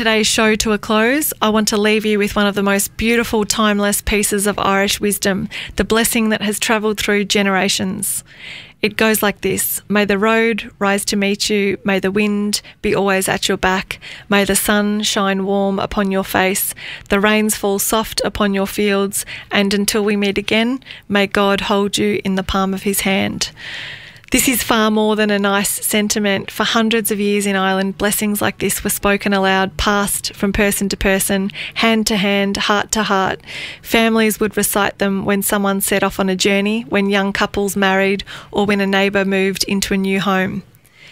today's show to a close, I want to leave you with one of the most beautiful, timeless pieces of Irish wisdom, the blessing that has travelled through generations. It goes like this: may the road rise to meet you, may the wind be always at your back, may the sun shine warm upon your face, the rains fall soft upon your fields, and until we meet again, may God hold you in the palm of his hand. This is far more than a nice sentiment. For hundreds of years in Ireland, blessings like this were spoken aloud, passed from person to person, hand to hand, heart to heart. Families would recite them when someone set off on a journey, when young couples married, or when a neighbour moved into a new home.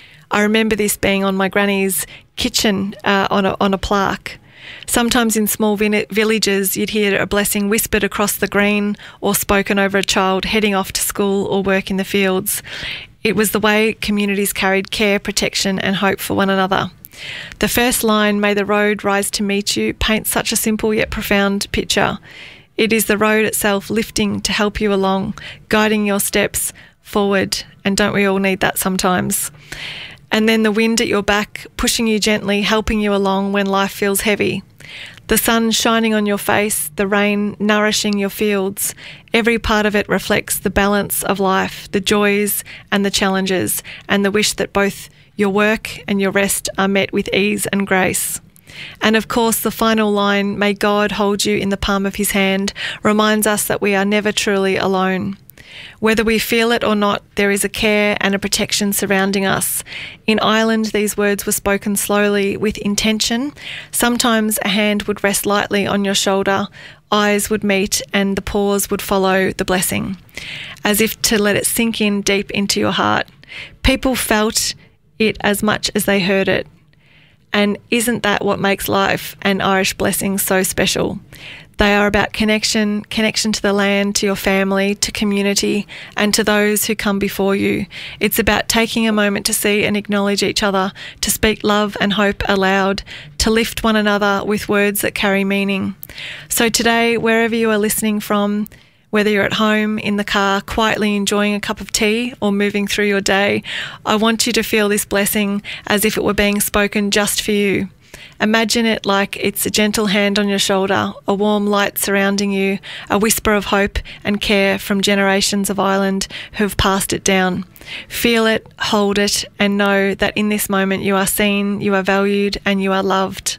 I remember this being on my granny's kitchen on a plaque. Sometimes in small villages, you'd hear a blessing whispered across the green or spoken over a child heading off to school or work in the fields. It was the way communities carried care, protection and hope for one another. The first line, may the road rise to meet you, paints such a simple yet profound picture. It is the road itself lifting to help you along, guiding your steps forward, and don't we all need that sometimes? And then the wind at your back, pushing you gently, helping you along when life feels heavy. The sun shining on your face, the rain nourishing your fields. Every part of it reflects the balance of life, the joys and the challenges, and the wish that both your work and your rest are met with ease and grace. And of course, the final line, may God hold you in the palm of his hand, reminds us that we are never truly alone. Whether we feel it or not, there is a care and a protection surrounding us. In Ireland, these words were spoken slowly with intention. Sometimes a hand would rest lightly on your shoulder, eyes would meet, and the pause would follow the blessing, as if to let it sink in deep into your heart. People felt it as much as they heard it. And isn't that what makes life and Irish blessings so special? They are about connection to the land, to your family, to community, and to those who come before you. It's about taking a moment to see and acknowledge each other, to speak love and hope aloud, to lift one another with words that carry meaning. So today, wherever you are listening from, whether you're at home, in the car, quietly enjoying a cup of tea or moving through your day, I want you to feel this blessing as if it were being spoken just for you. Imagine it like it's a gentle hand on your shoulder, a warm light surrounding you, a whisper of hope and care from generations of Ireland who have passed it down. Feel it, hold it, and know that in this moment you are seen, you are valued, and you are loved.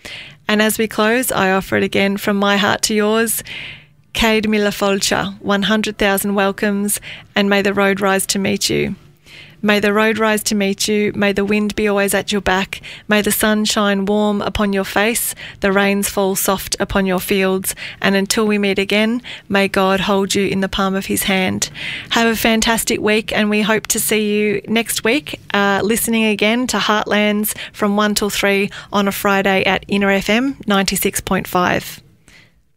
And as we close, I offer it again from my heart to yours. Céad Mille Fáilte, 100,000 welcomes, and may the road rise to meet you. May the road rise to meet you, may the wind be always at your back, may the sun shine warm upon your face, the rains fall soft upon your fields, and until we meet again, may God hold you in the palm of his hand. Have a fantastic week, and we hope to see you next week, listening again to Heartlands from 1 till 3 on a Friday at Inner FM 96.5.